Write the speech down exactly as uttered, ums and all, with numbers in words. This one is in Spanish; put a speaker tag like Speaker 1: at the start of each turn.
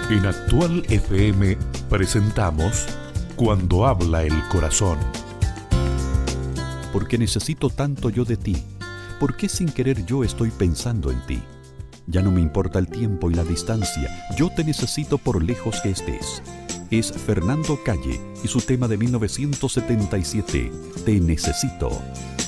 Speaker 1: En Actual F M presentamos Cuando habla el corazón.
Speaker 2: ¿Por qué necesito tanto yo de ti? ¿Por qué sin querer yo estoy pensando en ti? Ya no me importa el tiempo y la distancia, yo te necesito por lejos que estés. Es Fernando Calle y su tema de mil novecientos setenta y siete, Te necesito.